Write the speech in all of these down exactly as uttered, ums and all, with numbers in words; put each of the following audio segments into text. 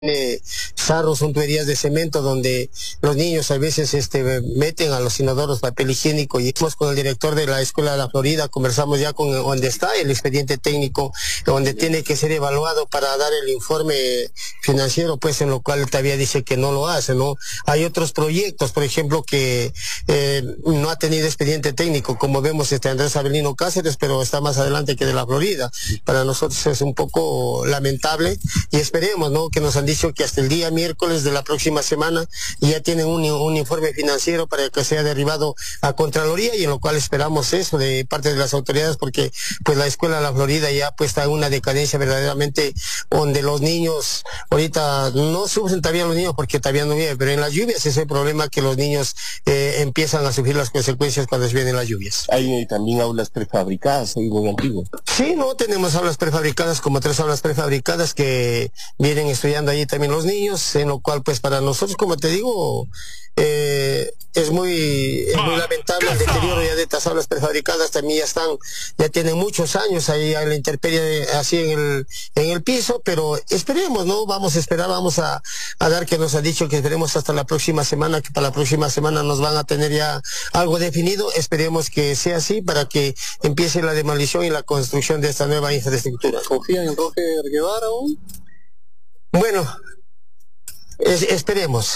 Eh, sarros, son tuberías de cemento donde los niños a veces este, meten a los inodoros papel higiénico, y fuimos con el director de la Escuela de la Florida, conversamos ya con donde está el expediente técnico, donde tiene que ser evaluado para dar el informe financiero, pues en lo cual todavía dice que no lo hace, ¿no? Hay otros proyectos, por ejemplo, que eh, no ha tenido expediente técnico, como vemos este Andrés Avelino Cáceres, pero está más adelante que de la Florida. Para nosotros es un poco lamentable y esperemos, ¿no?, que nos han dicho que hasta el día miércoles de la próxima semana ya tienen un, un informe financiero para que sea derivado a Contraloría, y en lo cual esperamos eso de parte de las autoridades, porque pues la Escuela de la Florida ya pues está en una decadencia verdaderamente, donde los niños ahorita no sufren todavía los niños porque todavía no vienen, pero en las lluvias es el problema, que los niños eh, empiezan a sufrir las consecuencias cuando se vienen las lluvias. Hay también aulas prefabricadas, ahí muy antiguo. Sí, no, tenemos aulas prefabricadas, como tres aulas prefabricadas que vienen estudiando ahí también los niños, en lo cual pues para nosotros, como te digo, eh, es muy es muy lamentable el deterioro ya de estas aulas prefabricadas. También ya están, ya tienen muchos años ahí a la intemperie, así en el en el piso, pero esperemos, ¿no? Vamos a esperar, vamos a, a dar, que nos ha dicho que esperemos hasta la próxima semana, que para la próxima semana nos van a tener ya algo definido. Esperemos que sea así para que empiece la demolición y la construcción de esta nueva infraestructura. ¿Confían en Roger Guevara aún? Bueno, es, esperemos.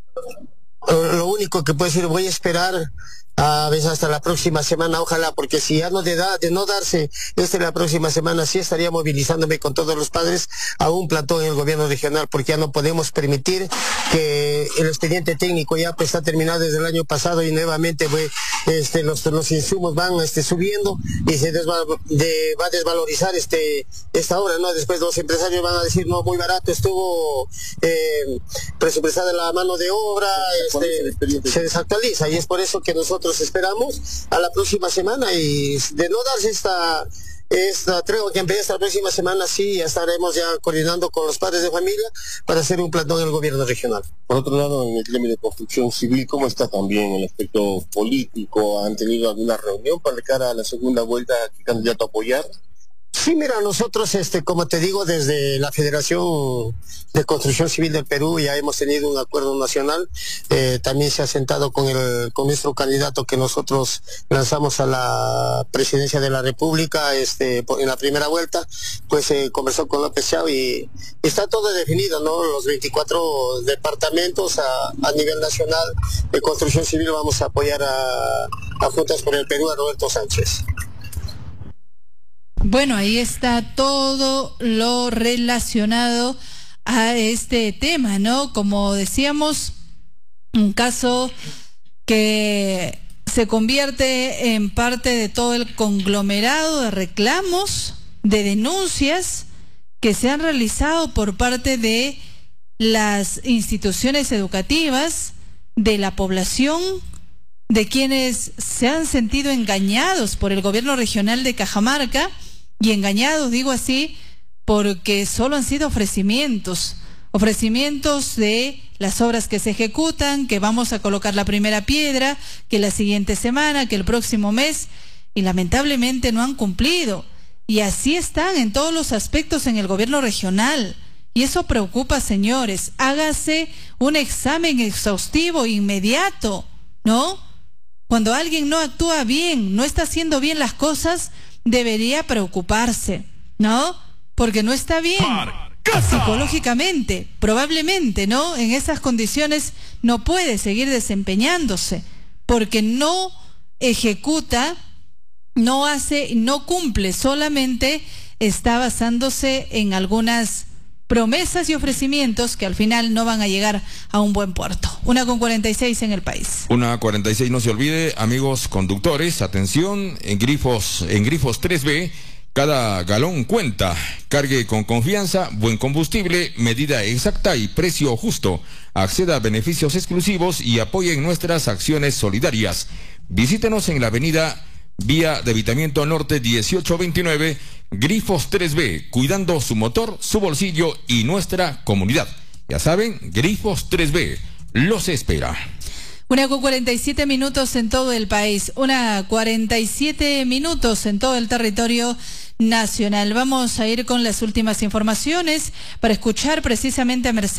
Lo único que puedo decir, voy a esperar a veces hasta la próxima semana, ojalá, porque si ya no de, da, de no darse este la próxima semana, sí estaría movilizándome con todos los padres a un plantón en el gobierno regional, porque ya no podemos permitir que el expediente técnico ya pues está terminado desde el año pasado y nuevamente pues, este, los, los insumos van este, subiendo y se desva, de, va a desvalorizar este, esta obra, ¿no? Después los empresarios van a decir, no, muy barato estuvo eh, presupuestada la mano de obra, este, se desactualiza, y es por eso que nosotros esperamos a la próxima semana, y de no darse esta esta tregua que empieza la próxima semana, sí, ya estaremos ya coordinando con los padres de familia para hacer un plantón en el gobierno regional. Por otro lado, en el gremio de construcción civil, ¿cómo está también el aspecto político? ¿Han tenido alguna reunión para de cara a la segunda vuelta? ¿Qué candidato a apoyar? Sí, mira, nosotros, este, como te digo, desde la Federación de Construcción Civil del Perú ya hemos tenido un acuerdo nacional. Eh, también se ha sentado con el con nuestro candidato que nosotros lanzamos a la presidencia de la República, este, en la primera vuelta, pues se eh, conversó con López Chao y está todo definido, ¿no? Los veinticuatro departamentos a, a nivel nacional de construcción civil vamos a apoyar a, a Juntas por el Perú, a Roberto Sánchez. Bueno, ahí está todo lo relacionado a este tema, ¿no? Como decíamos, un caso que se convierte en parte de todo el conglomerado de reclamos, de denuncias que se han realizado por parte de las instituciones educativas, de la población, de quienes se han sentido engañados por el gobierno regional de Cajamarca. Y engañados, digo así, porque solo han sido ofrecimientos, ofrecimientos de las obras que se ejecutan, que vamos a colocar la primera piedra, que la siguiente semana, que el próximo mes, y lamentablemente no han cumplido. Y así están en todos los aspectos en el gobierno regional. Y eso preocupa, señores. Hágase un examen exhaustivo inmediato, ¿no? Cuando alguien no actúa bien, no está haciendo bien las cosas, debería preocuparse, ¿no? Porque no está bien psicológicamente, probablemente, ¿no? En esas condiciones no puede seguir desempeñándose, porque no ejecuta, no hace, no cumple, solamente está basándose en algunas promesas y ofrecimientos que al final no van a llegar a un buen puerto. Una con cuarenta y seis en el país. Una cuarenta y seis, no se olvide, amigos conductores, atención, en grifos, en grifos tres B, cada galón cuenta. Cargue con confianza, buen combustible, medida exacta y precio justo. Acceda a beneficios exclusivos y apoyen nuestras acciones solidarias. Visítenos en la avenida Vía de Evitamiento Norte dieciocho veintinueve, Grifos tres B, cuidando su motor, su bolsillo y nuestra comunidad. Ya saben, Grifos tres B, los espera. Una con cuarenta y siete minutos en todo el país, una cuarenta y siete minutos en todo el territorio nacional. Vamos a ir con las últimas informaciones para escuchar precisamente a Mercedes